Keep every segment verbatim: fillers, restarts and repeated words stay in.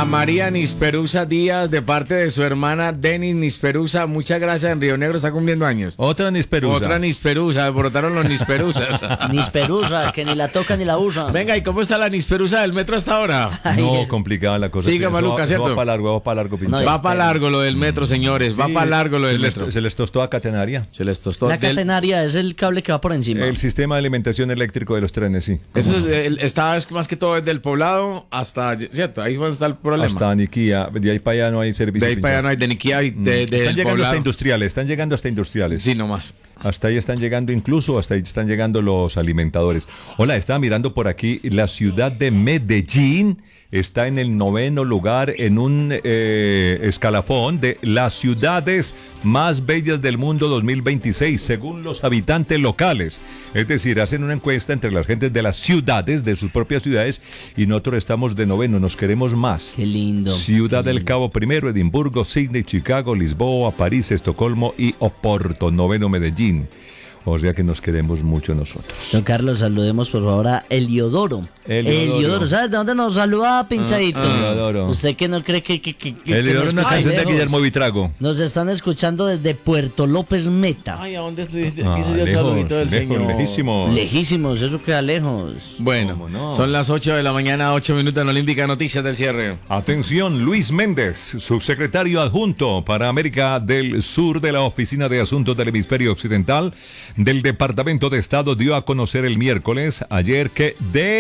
A María Nisperusa Díaz, de parte de su hermana Denis Nisperusa. Muchas gracias, en Río Negro está cumpliendo años. Otra Nisperusa. Otra Nisperusa, brotaron los Nisperusas. Nisperusa, que ni la toca ni la usa. Venga, ¿y cómo está la Nisperusa del metro hasta ahora? No, complicada la cosa. Siga, Maluca, ¿cierto? Va para largo, va para largo, pinche. No, Va para largo lo del metro, señores. Va Sí, para largo lo del se les, metro. se les tostó a catenaria. Se les tostó. La Del- catenaria es el cable que va por encima. El sistema de alimentación eléctrico de los trenes, sí. Eso es, el- está es más que todo desde el poblado hasta, ¿cierto? Ahí va a estar el problema. Hasta Aniquía. De ahí para allá no hay servicio. De ahí para allá no hay de Niquía y de, de Están del llegando poblado. hasta industriales, están llegando hasta industriales. Sí, nomás. Hasta ahí están llegando, incluso hasta ahí están llegando los alimentadores. Hola, estaba mirando por aquí, la ciudad de Medellín está en el noveno lugar en un eh, escalafón de las ciudades más bellas del mundo dos mil veintiséis, según los habitantes locales. Es decir, hacen una encuesta entre las gentes de las ciudades, de sus propias ciudades, y nosotros estamos de noveno, nos queremos más. Qué lindo. Ciudad qué del lindo. Cabo primero, Edimburgo, Sydney, Chicago, Lisboa, París, Estocolmo y Oporto, noveno Medellín. O sea que nos queremos mucho nosotros. Don Carlos, saludemos por favor a Eliodoro. Eliodoro. ¿Sabes de dónde nos saluda, Pinchadito? Ah, Eliodoro. Usted que no cree que... que, que, que Eliodoro nos es una escucha canción de lejos. Guillermo Vitrago. Nos están escuchando desde Puerto López Meta. Ay, ¿a dónde se dice Ah, el lejos, saludito del lejos, señor? lejísimos. Lejísimos, eso queda lejos. Bueno, ¿Cómo no? son las ocho de la mañana, ocho minutos en Olímpica, noticias del cierre. Atención, Luis Méndez, subsecretario adjunto para América del Sur de la Oficina de Asuntos del Hemisferio Occidental del Departamento de Estado, dio a conocer el miércoles, ayer, que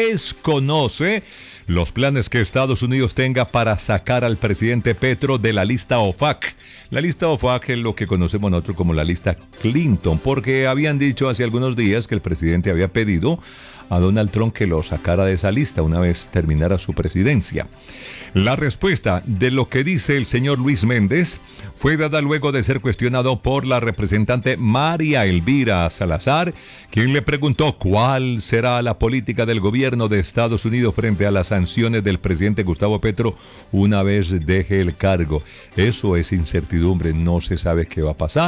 desconoce los planes que Estados Unidos tenga para sacar al presidente Petro de la lista O F A C. La lista O F A C es lo que conocemos nosotros como la lista Clinton, porque habían dicho hace algunos días que el presidente había pedido a Donald Trump que lo sacara de esa lista una vez terminara su presidencia. La respuesta de lo que dice el señor Luis Méndez fue dada luego de ser cuestionado por la representante María Elvira Salazar, quien le preguntó cuál será la política del gobierno de Estados Unidos frente a las sanciones del presidente Gustavo Petro una vez deje el cargo. Eso es incertidumbre, no se sabe qué va a pasar.